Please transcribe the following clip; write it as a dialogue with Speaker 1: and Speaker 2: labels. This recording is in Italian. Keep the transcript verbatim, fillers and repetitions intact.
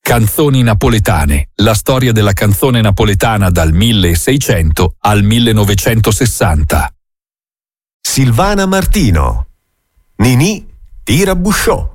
Speaker 1: Canzoni napoletane, la storia della canzone napoletana dal milleseicento al millenovecentosessanta.
Speaker 2: Silvana Martino, Ninì Tirabusciò.